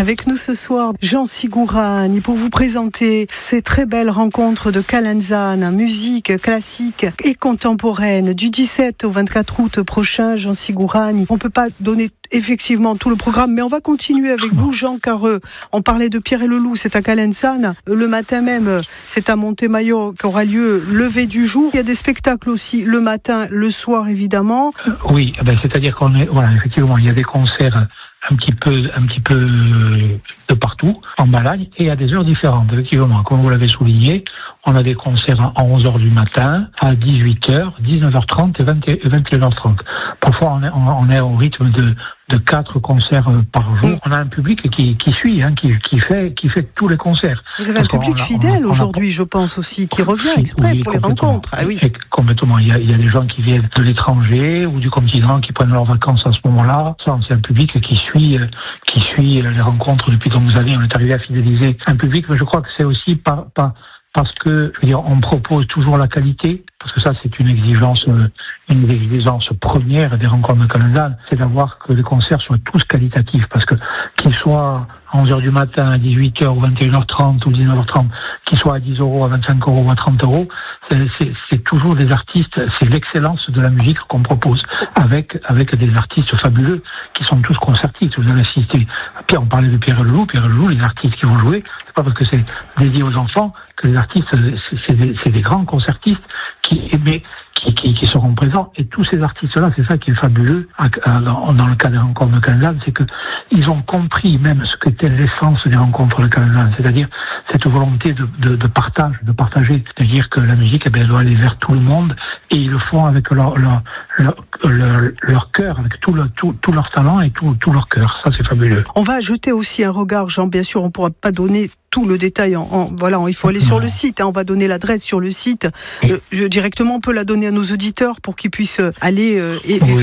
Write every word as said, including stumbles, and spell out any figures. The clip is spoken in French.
Avec nous ce soir, Jean Sigourani, pour vous présenter ces très belles rencontres de Calenzane, musique classique et contemporaine, du dix-sept au vingt-quatre août prochain. Jean Sigourani, on peut pas donner effectivement tout le programme, mais on va continuer avec vous, Jean, car euh, on parlait de Pierre et le Loup, c'est à Calenzane. Le matin même, c'est à Montemayor qu'aura lieu lever du jour. Il y a des spectacles aussi le matin, le soir évidemment. Euh, oui, ben, c'est-à-dire qu'on est, voilà, effectivement, il y a des concerts un petit peu, un petit peu de partout, en balade, et à des heures différentes, effectivement. Comme vous l'avez souligné, on a des concerts à onze heures du matin, à dix-huit heures, dix-neuf heures trente et vingt et une heures trente. Parfois, on est, on est au rythme de, de quatre concerts par jour. On a un public qui, qui suit, hein, qui, qui fait, qui fait tous les concerts. Vous avez un public fidèle aujourd'hui, je pense aussi, qui revient exprès oui, pour les rencontres. Ah oui. Complètement. Il y a, il y a des gens qui viennent de l'étranger ou du continent, qui prennent leurs vacances à ce moment-là. Ça, c'est un public qui suit, qui suit les rencontres depuis de longues années. On est arrivé à fidéliser un public, mais je crois que c'est aussi pas, pas, parce que, je veux dire, on propose toujours la qualité, parce que ça, c'est une exigence, une exigence première des rencontres de Calenzane, c'est d'avoir que les concerts soient tous qualitatifs, parce que qu'ils soient à onze heures du matin, à dix-huit heures, ou vingt et une heures trente, ou dix-neuf heures trente, qu'ils soient à dix euros, à vingt-cinq euros, ou à trente euros, c'est, c'est, c'est toujours des artistes, c'est l'excellence de la musique qu'on propose, avec, avec des artistes fabuleux, qui sont tous concertistes. Vous avez assisté, Pierre, on parlait de Pierre et le Loup, Pierre et le Loup, les artistes qui vont jouer, c'est pas parce que c'est dédié aux enfants que les artistes, c'est, c'est, des, c'est des grands concertistes qui, mais, qui, qui, qui seront présents. Et tous ces artistes-là, c'est ça qui est fabuleux dans, dans le cas des rencontres de Calenzane, c'est que ils ont compris même ce qu'était l'essence des rencontres de Calenzane, c'est-à-dire cette volonté de, de, de partage, de partager, c'est-à-dire que la musique, eh bien, elle doit aller vers tout le monde, et ils le font avec leur leur leur, leur, leur cœur, avec tout, le, tout, tout leur talent et tout, tout leur cœur. Ça, c'est fabuleux. On va ajouter aussi un regard, Jean, bien sûr, on ne pourra pas donner tout le détail, en, en, voilà, il faut aller sur le site, hein, on va donner l'adresse sur le site, euh, je, directement on peut la donner à nos auditeurs pour qu'ils puissent aller euh, et, oui,